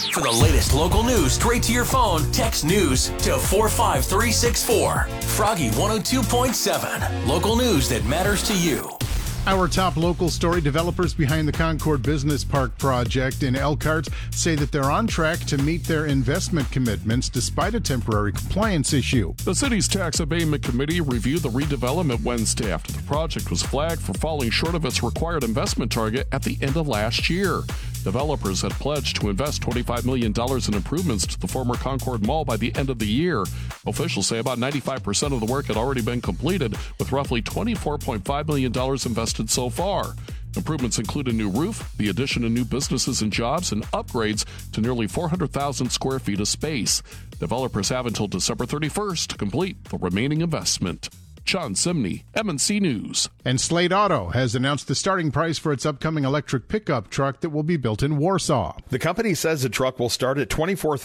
For the latest local news straight to your phone, text news to 45364. Froggy 102.7. Local news that matters to you. Our top local story: developers behind the Concord Business Park project in Elkhart say that they're on track to meet their investment commitments despite a temporary compliance issue. The city's tax abatement committee reviewed the redevelopment Wednesday after the project was flagged for falling short of its required investment target at the end of last year. Developers had pledged to invest $25 million in improvements to the former Concord Mall by the end of the year. Officials say about 95% of the work had already been completed, with roughly $24.5 million invested so far. Improvements include a new roof, the addition of new businesses and jobs, and upgrades to nearly 400,000 square feet of space. Developers have until December 31st to complete the remaining investment. John Simney, MNC News. And Slate Auto has announced the starting price for its upcoming electric pickup truck that will be built in Warsaw. The company says the truck will start at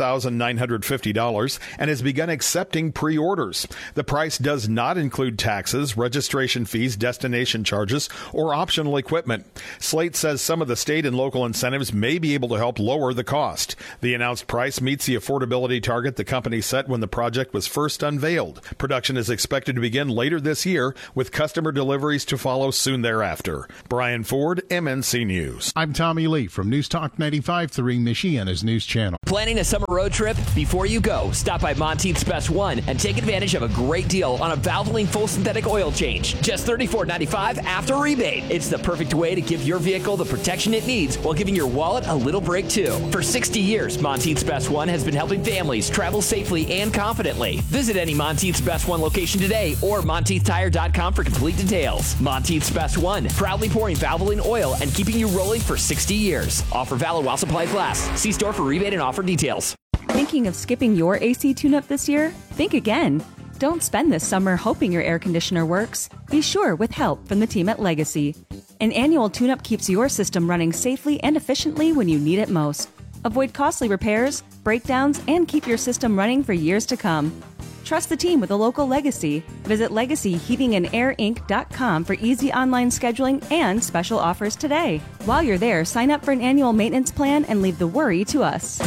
$24,950 and has begun accepting pre-orders. The price does not include taxes, registration fees, destination charges, or optional equipment. Slate says some of the state and local incentives may be able to help lower the cost. The announced price meets the affordability target the company set when the project was first unveiled. Production is expected to begin later this year, with customer deliveries to follow soon thereafter. Brian Ford, MNC News. I'm Tommy Lee from News Talk 95.3 Michiana's News Channel. Planning a summer road trip? Before you go, stop by Monteith's Best One and take advantage of a great deal on a Valvoline full synthetic oil change. Just $34.95 after rebate. It's the perfect way to give your vehicle the protection it needs while giving your wallet a little break too. For 60 years, Monteith's Best One has been helping families travel safely and confidently. Visit any Monteith's Best One location today or MonteithTire.com for complete details. Monteith's Best One, proudly pouring Valvoline oil and keeping you rolling for 60 years. Offer valid while supplies last. See store for rebate and offer details. Thinking of skipping your AC tune-up this year? Think again. Don't spend this summer hoping your air conditioner works. Be sure with help from the team at Legacy. An annual tune-up keeps your system running safely and efficiently when you need it most. Avoid costly repairs, breakdowns, and keep your system running for years to come. Trust the team with a local Legacy. Visit LegacyHeatingandAirInc.com for easy online scheduling and special offers today. While you're there, sign up for an annual maintenance plan and leave the worry to us.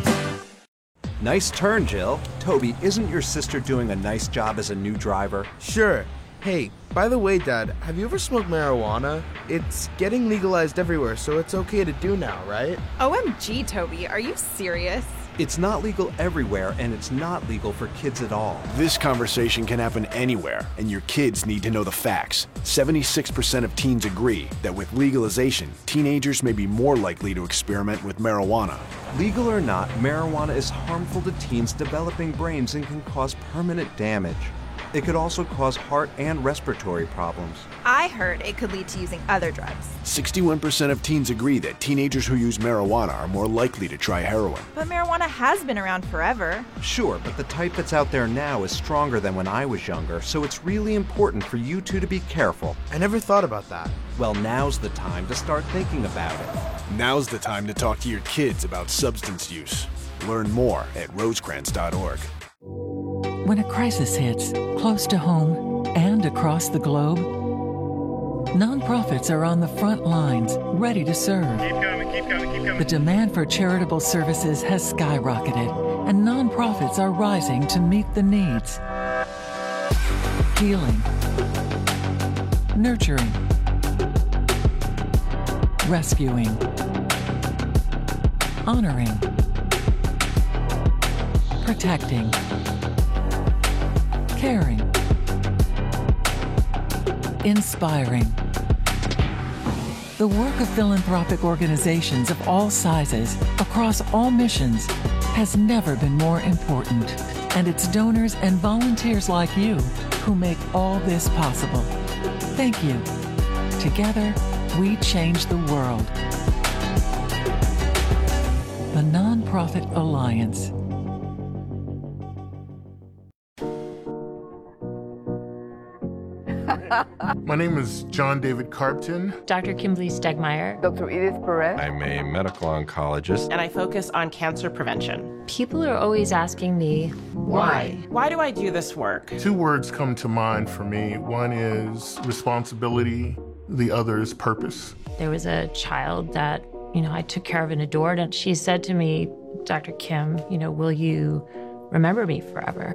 Nice turn, Jill. Toby, isn't your sister doing a nice job as a new driver? Sure. Hey, by the way, Dad, have you ever smoked marijuana? It's getting legalized everywhere, so it's okay to do now, right? OMG, Toby, are you serious? It's not legal everywhere, and it's not legal for kids at all. This conversation can happen anywhere, and your kids need to know the facts. 76% of teens agree that with legalization, teenagers may be more likely to experiment with marijuana. Legal or not, marijuana is harmful to teens' developing brains and can cause permanent damage. It could also cause heart and respiratory problems. I heard it could lead to using other drugs. 61% of teens agree that teenagers who use marijuana are more likely to try heroin. But marijuana has been around forever. Sure, but the type that's out there now is stronger than when I was younger, so it's really important for you two to be careful. I never thought about that. Well, now's the time to start thinking about it. Now's the time to talk to your kids about substance use. Learn more at rosecrans.org. When a crisis hits, close to home and across the globe, nonprofits are on the front lines, ready to serve. Keep coming. The demand for charitable services has skyrocketed, and nonprofits are rising to meet the needs. Healing, nurturing, rescuing, honoring, protecting, caring, inspiring. The work of philanthropic organizations of all sizes, across all missions, has never been more important. And it's donors and volunteers like you who make all this possible. Thank you. Together, we change the world. The Nonprofit Alliance. My name is John David Carpton. Dr. Kimberly Stegmeyer. Dr. Edith Perez. I'm a medical oncologist. And I focus on cancer prevention. People are always asking me, why? Why do I do this work? Two words come to mind for me. One is responsibility. The other is purpose. There was a child that I took care of and adored. And she said to me, Dr. Kim, will you remember me forever?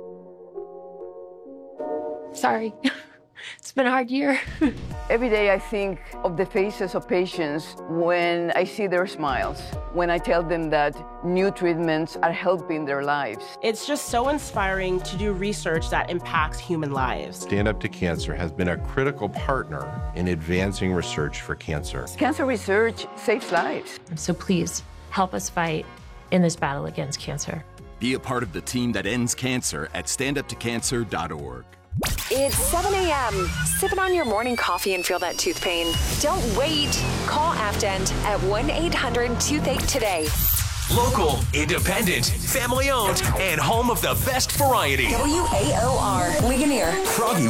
Sorry. It's been a hard year. Every day I think of the faces of patients when I see their smiles, when I tell them that new treatments are helping their lives. It's just so inspiring to do research that impacts human lives. Stand Up to Cancer has been a critical partner in advancing research for cancer. Cancer research saves lives. So please help us fight in this battle against cancer. Be a part of the team that ends cancer at standuptocancer.org. It's 7 a.m. Sip it on your morning coffee and feel that tooth pain. Don't wait. Call Afdent at 1-800-TOOTHACHE today. Local, independent, family-owned, and home of the best variety. WAOR, Ligonier. Froggy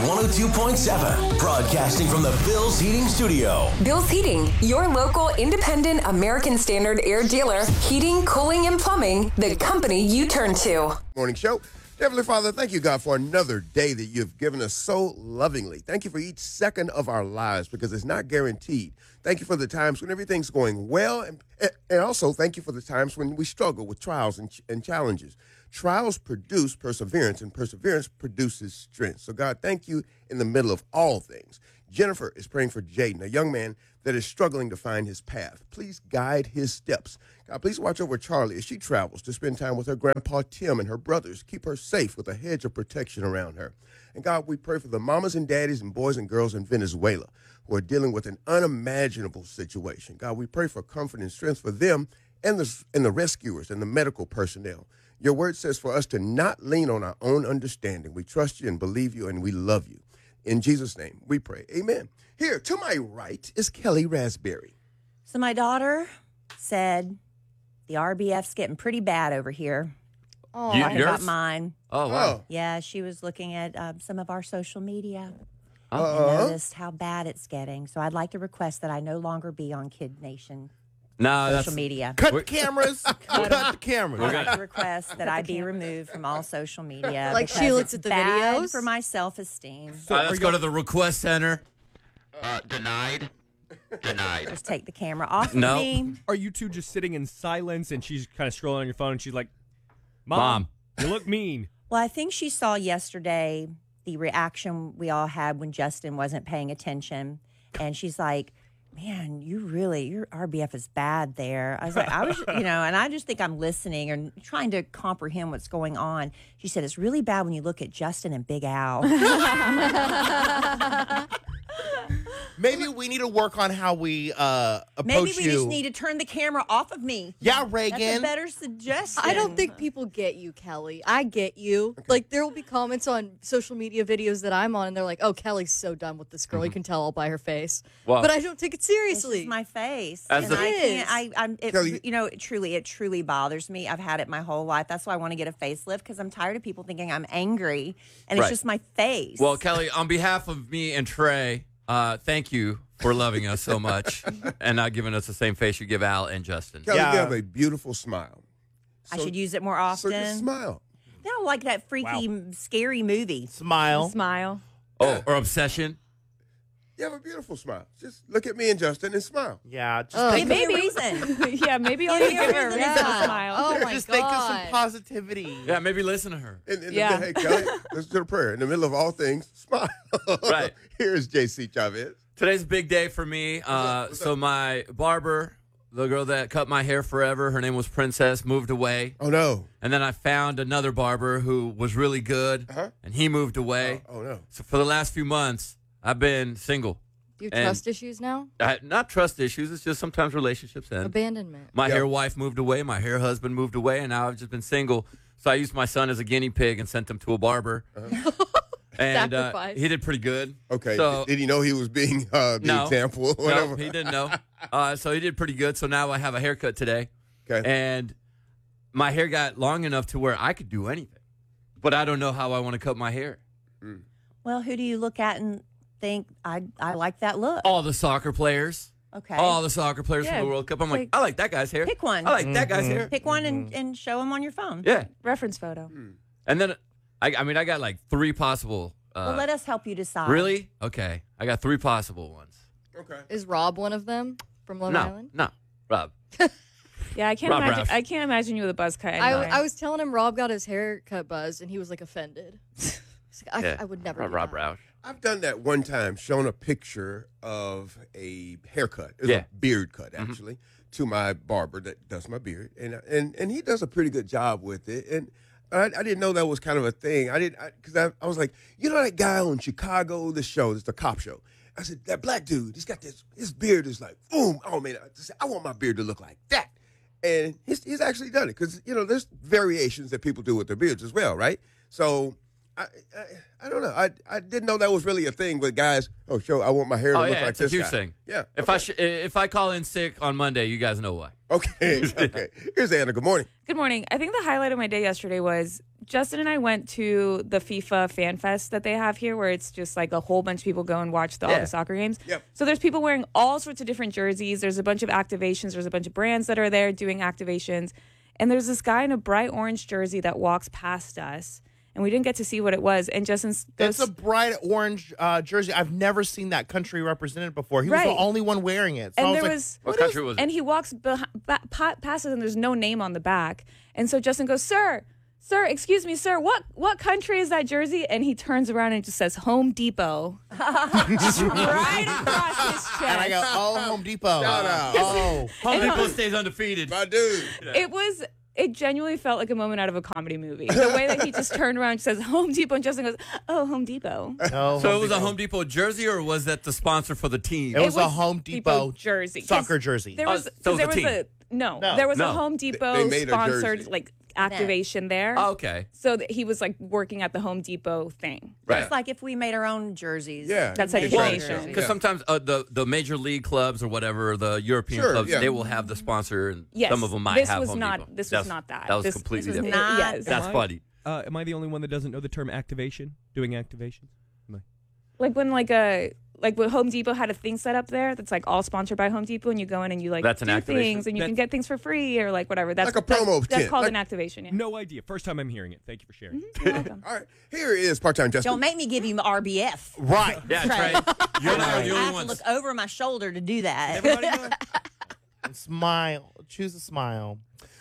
102.7, broadcasting from the Bill's Heating Studio. Bill's Heating, your local independent American Standard air dealer. Heating, cooling, and plumbing, the company you turn to. Morning show. Heavenly Father, thank you, God, for another day that you've given us so lovingly. Thank you for each second of our lives because it's not guaranteed. Thank you for the times when everything's going well, and also thank you for the times when we struggle with trials and challenges. Trials produce perseverance, and perseverance produces strength. So, God, thank you in the middle of all things. Jennifer is praying for Jaden, a young man that is struggling to find his path. Please guide his steps. God, please watch over Charlie as she travels to spend time with her grandpa Tim and her brothers. Keep her safe with a hedge of protection around her. And God, we pray for the mamas and daddies and boys and girls in Venezuela who are dealing with an unimaginable situation. God, we pray for comfort and strength for them and the rescuers and the medical personnel. Your word says for us to not lean on our own understanding. We trust you and believe you and we love you. In Jesus' name, we pray. Amen. Here, to my right is Kelly Raspberry. So my daughter said the RBF's getting pretty bad over here. Oh, talking about mine. Oh, wow. Yeah, she was looking at some of our social media. Uh-huh. And noticed how bad it's getting. So I'd like to request that I no longer be on Kid Nation social media. Cut the cameras. Cut the cameras. I'd like to request that I be removed from all social media. Like she looks at the bad videos? for my self-esteem. Let's go to the request center. Denied. Just take the camera off No. of me. Are you two just sitting in silence and she's kind of scrolling on your phone and she's like, Mom, you look mean. Well, I think she saw yesterday the reaction we all had when Justin wasn't paying attention. And she's like, man, your RBF is bad there. I was like, and I just think I'm listening and trying to comprehend what's going on. She said, it's really bad when you look at Justin and Big Al. Maybe we need to work on how we approach Maybe we you. just need to turn the camera off of me. Yeah, Reagan. That's a better suggestion. I don't think people get you, Kelly. I get you. Okay. Like, there will be comments on social media videos that I'm on, and they're like, oh, Kelly's so done with this girl. You can tell all by her face. Well, but I don't take it seriously. It's my face. As and the- I can't, Kelly- it truly bothers me. I've had it my whole life. That's why I want to get a facelift, because I'm tired of people thinking I'm angry, and it's just my face. Well, Kelly, on behalf of me and Trey, thank you for loving us so much and not giving us the same face you give Al and Justin. Kelly, you have a beautiful smile. I should use it more often. So just smile. No, like that freaky, scary movie. Smile. Oh, or Obsession. You have a beautiful smile. Just look at me and Justin and smile. Yeah, just Give me a reason. Yeah, maybe I'll give her a reason to smile. Oh, my just think of some positivity. Yeah, maybe listen to her. Hey, Kelly, let's do a prayer. In the middle of all things, smile. Right. Here's JC Chavez. Today's a big day for me. So my barber, the girl that cut my hair forever, her name was Princess, moved away. Oh, no. And then I found another barber who was really good, and he moved away. Oh, no. So for the last few months, I've been single. Do you And trust issues now? Not trust issues. It's just sometimes relationships end. Abandonment. My hair wife moved away. My hair husband moved away. And now I've just been single. So I used my son as a guinea pig and sent him to a barber. And he did pretty good. Okay. So, did he know he was being the example? Or whatever? No, he didn't know. So he did pretty good. So now I have a haircut today. Okay. And my hair got long enough to where I could do anything. But I don't know how I want to cut my hair. Well, who do you look at and think, I like that look? All the soccer players. Okay. All the soccer players from the World Cup. I'm like, I like that guy's hair. Pick one. I like that guy's hair. Pick one and show them on your phone. Yeah. Reference photo. And then, I got like 3 possible. Well, let us help you decide. Really? Okay. I got 3 possible ones. Okay. Is Rob one of them from Long Island? No. Rob. Yeah, I can't Rob imagine. Roush. I can't imagine you with a buzz cut. I was telling him Rob got his haircut buzzed, and he was like offended. I would never. do Rob that. Roush. I've done that one time, shown a picture of a haircut. It was a beard cut, actually, to my barber that does my beard. And he does a pretty good job with it. And I didn't know that was kind of a thing. Because I was like, you know that guy on Chicago, the show, it's the cop show. I said, that black dude, he's got this, his beard is like, boom. Oh, man, I want my beard to look like that. And he's actually done it. Because, there's variations that people do with their beards as well, right? So I don't know. I didn't know that was really a thing with guys. Oh, I want my hair to look like it's this a huge guy. thing. Yeah. If I call in sick on Monday, you guys know why. Okay. Here's Anna. Good morning. Good morning. I think the highlight of my day yesterday was Justin and I went to the FIFA Fan Fest that they have here, where it's just like a whole bunch of people go and watch all the soccer games. Yep. So there's people wearing all sorts of different jerseys. There's a bunch of activations. There's a bunch of brands that are there doing activations. And there's this guy in a bright orange jersey that walks past us. And we didn't get to see what it was. And Justin goes, it's a bright orange jersey. I've never seen that country represented before. He was the only one wearing it. So and I there was what country was it? And he walks past us, and there's no name on the back. And so Justin goes, Sir, excuse me, sir, what country is that jersey? And he turns around and just says, Home Depot. Just right across his chest. And I go, oh, Home Depot. Shout out. Oh. Home Depot stays undefeated. My dude. It genuinely felt like a moment out of a comedy movie. The way that he just turned around and says Home Depot, and Justin goes, oh, Home Depot. No, so it was a Home Depot jersey, or was that the sponsor for the team? It was a Home Depot jersey, soccer jersey. There was, there was a Home Depot sponsored activation there. Oh, okay. So that he was like working at the Home Depot thing. Right. It's like if we made our own jerseys. Yeah. That's education. Because sometimes the major league clubs or whatever, the European clubs, they will have the sponsor, and some of them might have Home Depot. This was not that. That was completely different. Yes. That's funny. Am I the only one that doesn't know the term activation? Doing activations? Like when when Home Depot had a thing set up there that's like all sponsored by Home Depot, and you go in and you like that's an do activation? things and you can get things for free or like whatever. That's like a promo That's tent. called an activation. Yeah. No idea. First time I'm hearing it. Thank you for sharing. You're welcome. All right. Here is part-time Justin. Don't make me give you my RBF. Right. Yeah, that's right. You're not the I only have to ones. look over my shoulder to do that. Everybody know? And smile. Choose a smile.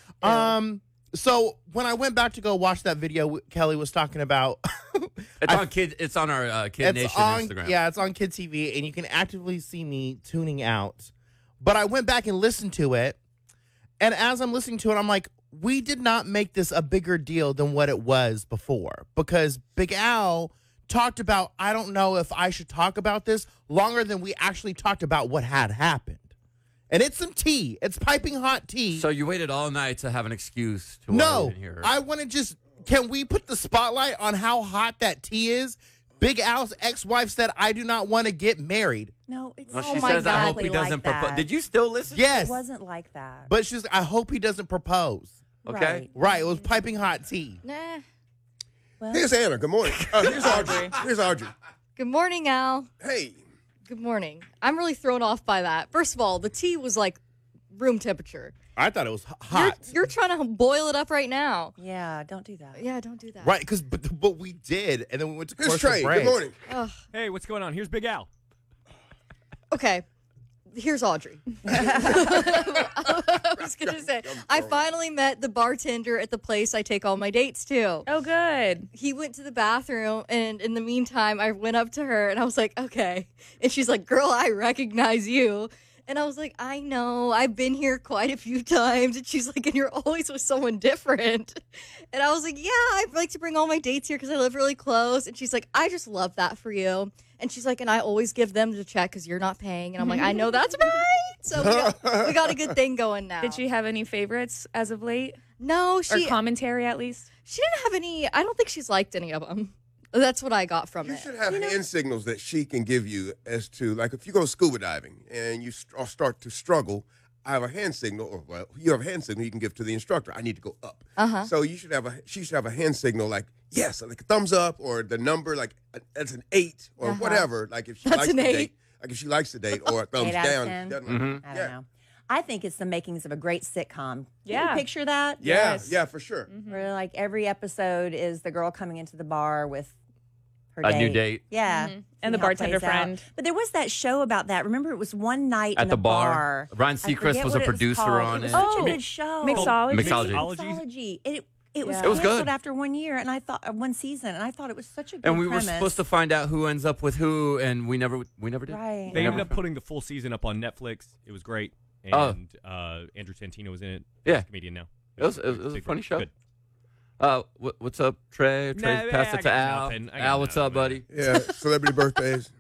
So when I went back to go watch that video Kelly was talking about, it's on our Kid Nation Instagram. Yeah, it's on Kid TV, and you can actively see me tuning out. But I went back and listened to it, and as I'm listening to it, I'm like, we did not make this a bigger deal than what it was before, because Big Al talked about, I don't know if I should talk about this, longer than we actually talked about what had happened. And it's some tea. It's piping hot tea. So you waited all night to have an excuse to why you didn't hear it. I want to just, can we put the spotlight on how hot that tea is? Big Al's ex-wife said, I do not want to get married. No, it's Well, she says, I hope he doesn't propose. Did you still listen? Yes. It wasn't like that. But she's, I hope he doesn't propose. Okay. Right. It was piping hot tea. Nah. Well, Here's Anna. Good morning. Here's Audrey. Here's Audrey. Good morning, Al. Hey. Good morning. I'm really thrown off by that. First of all, the tea was like room temperature. I thought it was hot. You're trying to boil it up right now. Yeah, don't do that. Yeah, don't do that. Right, because but we did, and then we went to Here's commercial Trey. break. Good morning. Hey, what's going on? Here's Big Al. Okay. Here's Audrey. I was going to say, I finally met the bartender at the place I take all my dates to. Oh, good. He went to the bathroom, and in the meantime, I went up to her, and I was like, okay. And she's like, girl, I recognize you. And I was like, I know, I've been here quite a few times. And she's like, and you're always with someone different. And I was like, yeah, I like to bring all my dates here because I live really close. And she's like, I just love that for you. And she's like, and I always give them the check because you're not paying. And I'm like, I know that's right. So we got a good thing going now. Did she have any favorites as of late? No, or commentary at least? She didn't have any. I don't think she's liked any of them. That's what I got from it. You should have hand signals that she can give you as to, like, if you go scuba diving and you start to struggle, I have a hand signal, or well, you have a hand signal you can give to the instructor. I need to go up. So she should have a hand signal like, yes, like a thumbs up, or the number like that's an 8 or whatever. Like if she likes the date, like if she likes the date, or a thumbs down. I don't know. I think it's the makings of a great sitcom. Yeah. Can you picture that? Yeah, yeah, for sure. Where like every episode is the girl coming into the bar with her A new date. Yeah. And See the how it bartender plays out. friend. But there was that show about that. Remember, it was one night At in the a bar. Ryan I Seacrest forget was what a it producer called. on It was it. such a good show. Mixology. Mixology. It was It was canceled good. after 1 year, and I thought 1 season, and I thought it was such a good And we premise. were supposed to find out who ends up with who, and we never did. Right. They ended up putting the full season up on Netflix. It was great. And Andrew Santino was in it. Yeah. He's a comedian now. It was a funny show. Good. What's up, Trey? Trey, pass it to Al. Al, what's up, buddy? Yeah, celebrity birthdays.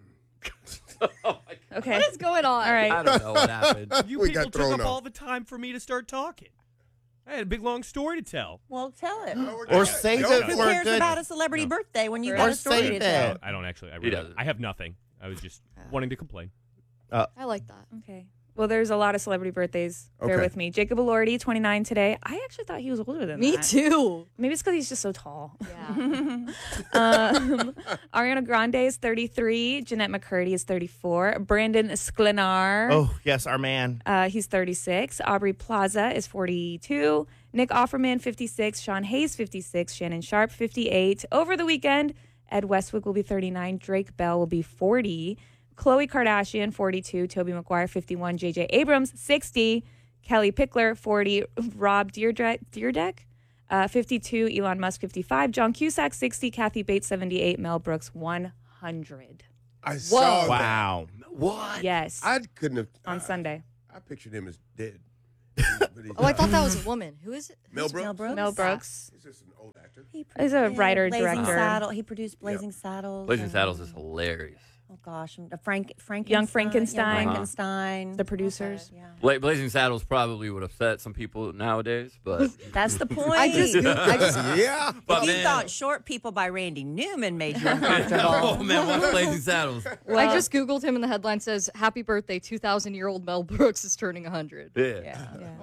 Okay. What is going on? All right. I don't know what happened. You We people got took thrown up off. all the time for me to start talking. I had a big, long story to tell. Well, tell it. Or save it Who for a cares good. about a celebrity birthday when you got Or a story to save tell? it. I don't actually. He doesn't. I have nothing. I was just wanting to complain. I like that. Okay. Well, there's a lot of celebrity birthdays. Bear Okay. with me. Jacob Elordi, 29 today. I actually thought he was older than Me that. too. Maybe it's because he's just so tall. Yeah. Ariana Grande is 33. Jeanette McCurdy is 34. Brandon Sklenar. Oh, yes, our man. He's 36. Aubrey Plaza is 42. Nick Offerman, 56. Sean Hayes, 56. Shannon Sharp, 58. Over the weekend, Ed Westwick will be 39. Drake Bell will be 40. Khloe Kardashian, 42. Tobey Maguire, 51. J.J. Abrams, 60. Kelly Pickler, 40. Rob Dyrdek, 52. Elon Musk, 55. John Cusack, 60. Kathy Bates, 78. Mel Brooks, 100. I saw that. Wow. What? Yes. I couldn't have. On Sunday. I pictured him as dead. Oh, I thought that was a woman. Who is it? Mel Brooks. Mel Brooks. He's just an old actor. He's a writer, Blazing director. Saddle. He produced Blazing Saddles. Blazing and- Saddles is hilarious. Oh gosh, Frankenstein. Young Frankenstein. Young Frankenstein. The producers. Okay, Blazing Saddles probably would upset some people nowadays, but That's the point. Yeah. But If you man, thought Short People by Randy Newman made you uncomfortable. oh man, watch Blazing Saddles. I just Googled him and the headline says, Happy birthday, 2,000-year-old Mel Brooks is turning 100. Yeah.